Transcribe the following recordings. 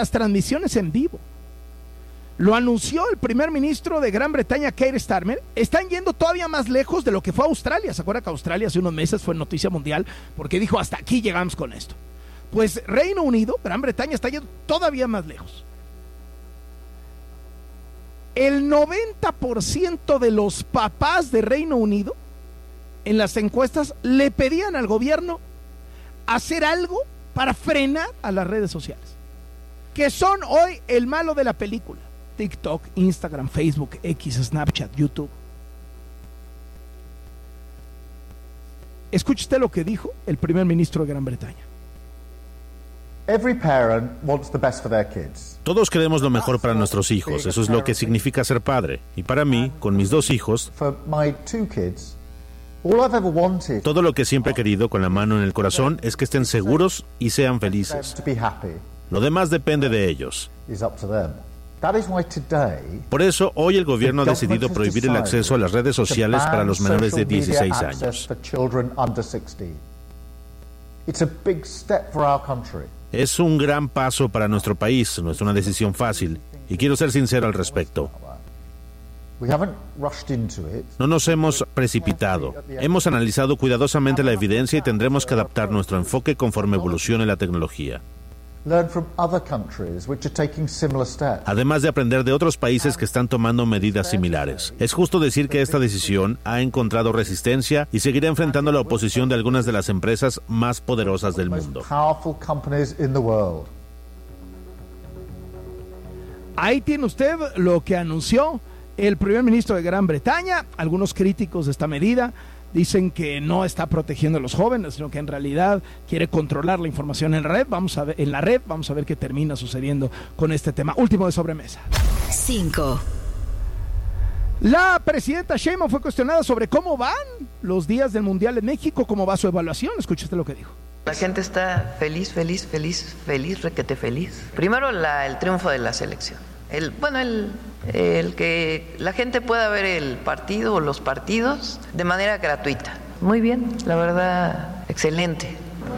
las transmisiones en vivo. Lo anunció el primer ministro de Gran Bretaña, Keir Starmer. Están yendo todavía más lejos de lo que fue Australia. ¿Se acuerda que Australia hace unos meses fue noticia mundial porque dijo hasta aquí llegamos con esto? Pues Reino Unido, Gran Bretaña, está yendo todavía más lejos. El 90% de los papás de Reino Unido en las encuestas le pedían al gobierno hacer algo para frenar a las redes sociales, que son hoy el malo de la película. TikTok, Instagram, Facebook, X, Snapchat, YouTube. Escuche usted lo que dijo el primer ministro de Gran Bretaña. Every parent wants the best for their kids. Todos queremos lo mejor para nuestros hijos, eso es lo que significa ser padre. Y para mí, con mis 2 hijos, For my 2 kids, all I've ever wanted todo lo que siempre he querido con la mano en el corazón es que estén seguros y sean felices. to be happy Lo demás depende de ellos. is up to them. That is why today Por eso, hoy el gobierno ha decidido prohibir el acceso a las redes sociales para los menores de 16 años. for children under 16. It's a big step for our country. Es un gran paso para nuestro país, no es una decisión fácil, y quiero ser sincero al respecto. We haven't rushed into it. No nos hemos precipitado. Hemos analizado cuidadosamente la evidencia y tendremos que adaptar nuestro enfoque conforme evolucione la tecnología. Learn from other countries which are taking similar steps. Además de aprender de otros países que están tomando medidas similares. Es justo decir que esta decisión ha encontrado resistencia y seguirá enfrentando la oposición de algunas de las empresas más poderosas del mundo. Powerful companies in the world. Ahí tiene usted lo que anunció el primer ministro de Gran Bretaña. Algunos críticos de esta medida dicen que no está protegiendo a los jóvenes, sino que en realidad quiere controlar la información en red. Vamos a ver qué termina sucediendo con este tema. Último de sobremesa. 5. La presidenta Sheinbaum fue cuestionada sobre cómo van los días del Mundial en México, cómo va su evaluación. Escúchate lo que dijo. La gente está feliz, requete feliz. Primero el triunfo de la selección. El que la gente pueda ver el partido o los partidos de manera gratuita. Muy bien, la verdad, excelente.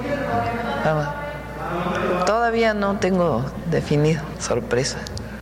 Todavía no tengo definido, sorpresa.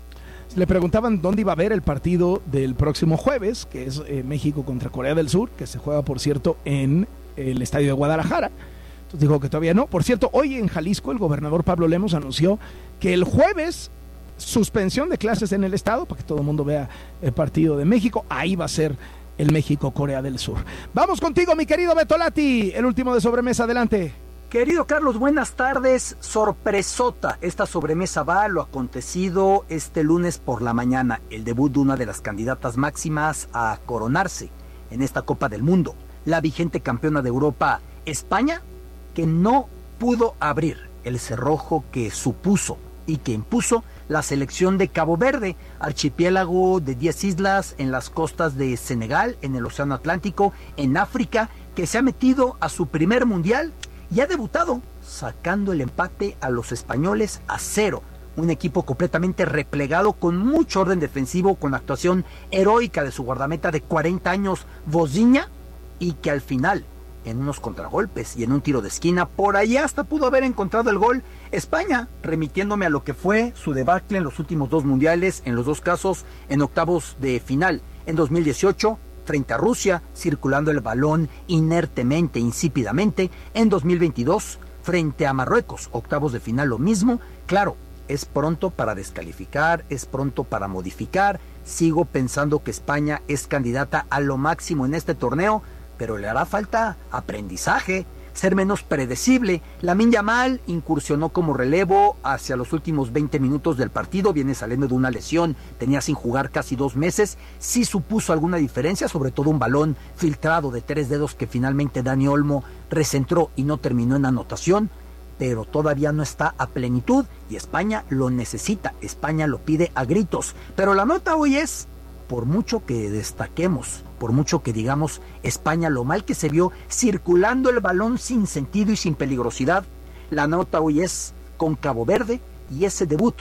Le preguntaban dónde iba a ver el partido del próximo jueves, que es México contra Corea del Sur, que se juega, por cierto, en el estadio de Guadalajara. Entonces dijo que todavía no. Por cierto, hoy en Jalisco el gobernador Pablo Lemos anunció que el jueves suspensión de clases en el estado para que todo el mundo vea el partido de México. Ahí va a ser el México-Corea del Sur. Vamos contigo, mi querido Beto Lati, el último de sobremesa. Adelante. Querido Carlos, buenas tardes. Sorpresota. Esta sobremesa va a lo acontecido este lunes por la mañana, el debut de una de las candidatas máximas a coronarse en esta Copa del Mundo, la vigente campeona de Europa, España, que no pudo abrir el cerrojo que supuso y que impuso la selección de Cabo Verde, archipiélago de 10 islas en las costas de Senegal, en el Océano Atlántico, en África, que se ha metido a su primer mundial y ha debutado sacando el empate a los españoles a 0. Un equipo completamente replegado, con mucho orden defensivo, con actuación heroica de su guardameta de 40 años, Vozinha, y que al final, en unos contragolpes y en un tiro de esquina, por ahí hasta pudo haber encontrado el gol. España, remitiéndome a lo que fue su debacle en los últimos 2 mundiales, en los 2 casos en octavos de final, en 2018 frente a Rusia, circulando el balón inertemente, insípidamente, en 2022 frente a Marruecos, octavos de final lo mismo. Claro, es pronto para descalificar, es pronto para modificar. Sigo pensando que España es candidata a lo máximo en este torneo, pero le hará falta aprendizaje, ser menos predecible. Lamine Yamal incursionó como relevo hacia los últimos 20 minutos del partido, viene saliendo de una lesión, tenía sin jugar casi 2 meses, sí supuso alguna diferencia, sobre todo un balón filtrado de 3 dedos que finalmente Dani Olmo recentró y no terminó en anotación, pero todavía no está a plenitud y España lo necesita, España lo pide a gritos. Pero la nota hoy es, por mucho que destaquemos, por mucho que digamos España lo mal que se vio circulando el balón sin sentido y sin peligrosidad, la nota hoy es con Cabo Verde y ese debut.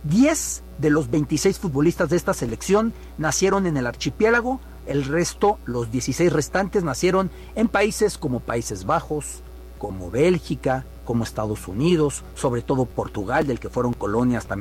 10 de los 26 futbolistas de esta selección nacieron en el archipiélago, el resto, los 16 restantes, nacieron en países como Países Bajos, como Bélgica, como Estados Unidos, sobre todo Portugal, del que fueron colonias también